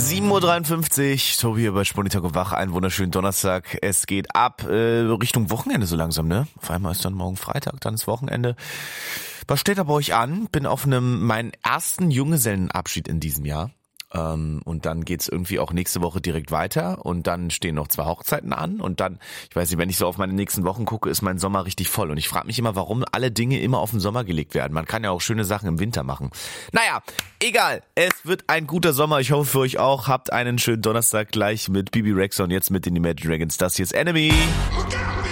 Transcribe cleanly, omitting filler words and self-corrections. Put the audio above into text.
7:53 Uhr, Tobi hier bei Sponitak und Wach, einen wunderschönen Donnerstag. Es geht ab Richtung Wochenende so langsam, ne? Auf einmal ist dann morgen Freitag, dann ist Wochenende. Was steht da bei euch an? Bin auf meinen ersten Junggesellenabschied in diesem Jahr. Und dann geht's irgendwie auch nächste Woche direkt weiter und dann stehen noch 2 Hochzeiten an und dann, ich weiß nicht, wenn ich so auf meine nächsten Wochen gucke, ist mein Sommer richtig voll und ich frage mich immer, warum alle Dinge immer auf den Sommer gelegt werden. Man kann ja auch schöne Sachen im Winter machen. Naja, egal, es wird ein guter Sommer, ich hoffe für euch auch. Habt einen schönen Donnerstag gleich mit Bibi Rexa und jetzt mit den Imagine Dragons. Das hier ist Enemy.